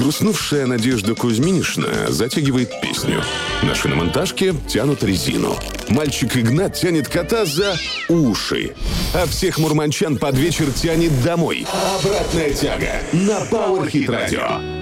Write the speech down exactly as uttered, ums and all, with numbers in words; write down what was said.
Взгрустнувшая Надежда Кузьминишна затягивает песню. На шиномонтажке тянут резину. Мальчик Игнат тянет кота за уши. А всех мурманчан под вечер тянет домой. Обратная тяга на Power Hit Radio.